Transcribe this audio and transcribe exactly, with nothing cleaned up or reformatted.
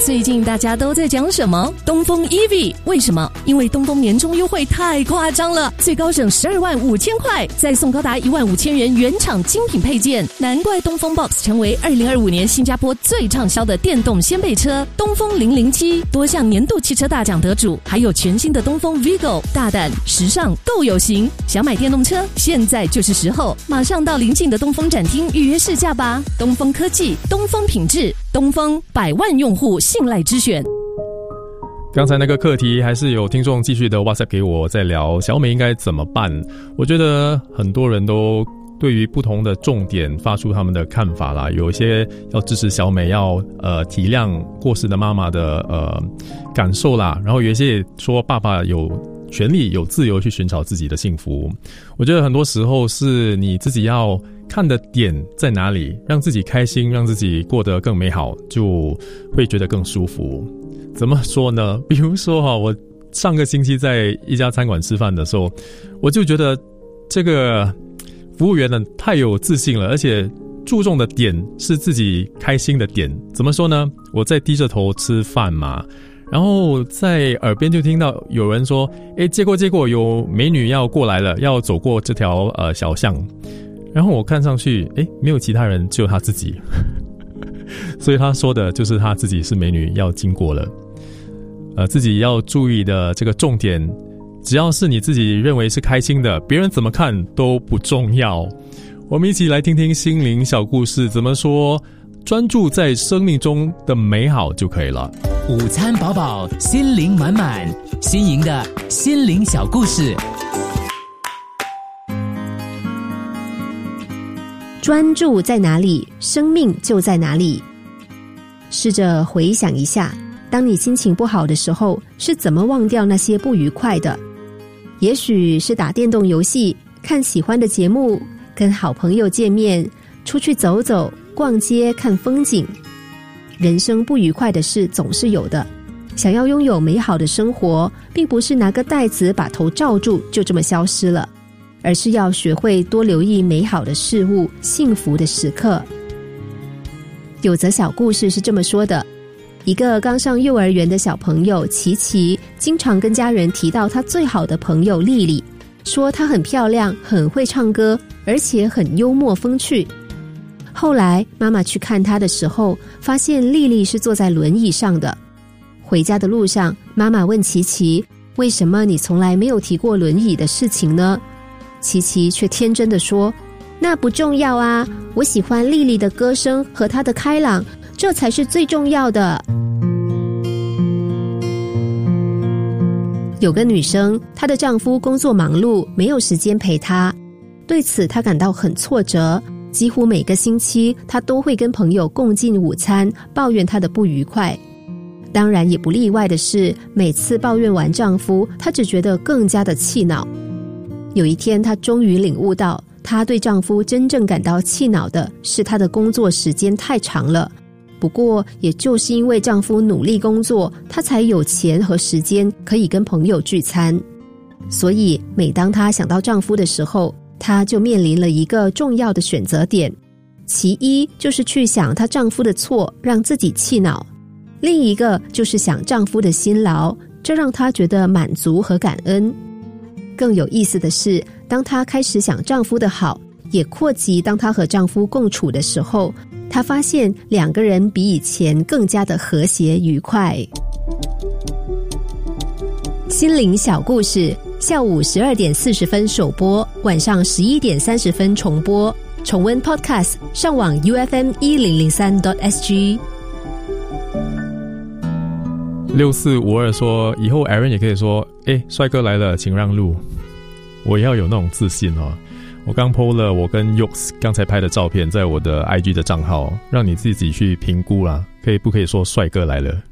最近大家都在讲什么？东风 E V， 为什么？因为东风年终优惠太夸张了，最高省十二万五千块，再送高达一万五千元原厂精品配件，难怪东风 Box 成为二零二五年新加坡最畅销的电动掀背车。东风零零七多项年度汽车大奖得主，还有全新的东风 Vigo， 大胆、时尚、够有型。想买电动车，现在就是时候，马上到邻近的东风展厅预约试驾吧。东风科技，东风品质，东风百万用户信赖之选。 刚才那个课题还是有听众继续的 WhatsApp 给我在聊小美应该怎么办。我觉得很多人都对于不同的重点发出他们的看法啦，有一些要支持小美，要呃体谅过世的妈妈的呃感受啦，然后有一些也说爸爸有权利有自由去寻找自己的幸福。我觉得很多时候是你自己要看的点在哪里，让自己开心，让自己过得更美好，就会觉得更舒服。怎么说呢？比如说哈，我上个星期在一家餐馆吃饭的时候，我就觉得这个服务员呢太有自信了，而且注重的点是自己开心的点。怎么说呢？我在低着头吃饭嘛，然后在耳边就听到有人说：“诶，结果结果有美女要过来了，要走过这条呃小巷。”然后我看上去，诶，没有其他人，只有他自己。所以他说的就是他自己是美女要经过了。呃，自己要注意的这个重点，只要是你自己认为是开心的，别人怎么看都不重要。我们一起来听听心灵小故事怎么说，专注在生命中的美好就可以了。 午餐饱饱，心灵满满，新颖的心灵小故事。 专注在哪里，生命就在哪里。试着回想一下，当你心情不好的时候，是怎么忘掉那些不愉快的？也许是打电动游戏，看喜欢的节目，跟好朋友见面，出去走走，逛街，看风景。人生不愉快的事总是有的，想要拥有美好的生活，并不是拿个袋子把头罩住就这么消失了，而是要学会多留意美好的事物，幸福的时刻。有则小故事是这么说的：一个刚上幼儿园的小朋友琪琪，经常跟家人提到他最好的朋友丽丽，说她很漂亮，很会唱歌，而且很幽默风趣。后来妈妈去看她的时候，发现丽丽是坐在轮椅上的。回家的路上，妈妈问琪琪：为什么你从来没有提过轮椅的事情呢？琪琪却天真地说：那不重要啊，我喜欢丽丽的歌声和她的开朗，这才是最重要的。有个女生，她的丈夫工作忙碌，没有时间陪她，对此她感到很挫折。几乎每个星期，她都会跟朋友共进午餐，抱怨她的不愉快。当然也不例外的是，每次抱怨完丈夫，她只觉得更加的气恼。有一天，她终于领悟到，她对丈夫真正感到气恼的是她的工作时间太长了。不过也就是因为丈夫努力工作，她才有钱和时间可以跟朋友聚餐。所以每当她想到丈夫的时候，她就面临了一个重要的选择点。其一就是去想她丈夫的错，让自己气恼；另一个就是想丈夫的辛劳，这让她觉得满足和感恩。更有意思的是，当她开始想丈夫的好，也扩及当她和丈夫共处的时候，她发现两个人比以前更加的和谐愉快。心灵小故事，下午十二点四十分首播，晚上十一点三十分重播。重温 Podcast， 上网 U F M 一零零三 S G。 六四五二说，以后 Aaron 也可以说，诶，帅哥来了，请让路。我也要有那种自信哦。我刚 po 了我跟 Yox 刚才拍的照片在我的 I G 的账号，让你自己去评估啦，可以不可以说帅哥来了。